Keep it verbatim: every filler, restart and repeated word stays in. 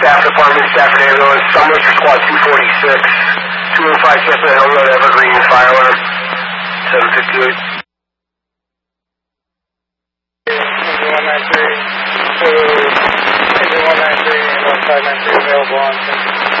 Staff Department, Stafford Ambulance, Summers for Squad two forty-six, two oh five Chestnut Hill Road, Evergreen, fire alarm, seven fifty-eight. one nine three, one nine three, one five nine three available on